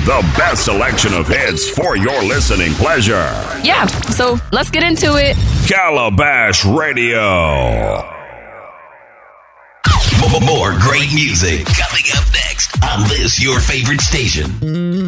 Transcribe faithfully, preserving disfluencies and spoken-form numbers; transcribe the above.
the best selection of hits for your listening pleasure. Yeah, so let's get into it. Calabash Radio. More great music coming up next on this, your favorite station.